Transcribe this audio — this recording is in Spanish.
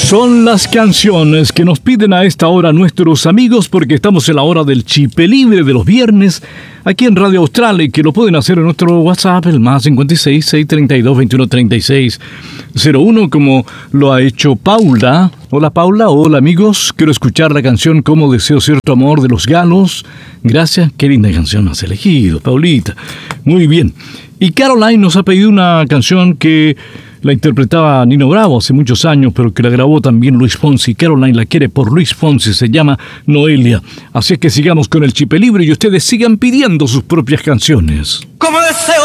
Son las canciones que nos piden a esta hora nuestros amigos, porque estamos en la hora del Chipe Libre de los viernes aquí en Radio Austral, y que lo pueden hacer en nuestro WhatsApp, el más 56 632 2136 01, como lo ha hecho Paula. Hola Paula, hola amigos, quiero escuchar la canción Como deseo ser tu amor de Los Galos. Gracias, qué linda canción has elegido, Paulita. Muy bien. Y Caroline nos ha pedido una canción que la interpretaba Nino Bravo hace muchos años, pero que la grabó también Luis Fonsi. Caroline la quiere por Luis Fonsi, se llama Noelia. Así es que sigamos con el Chipe Libre y ustedes sigan pidiendo sus propias canciones. Como deseo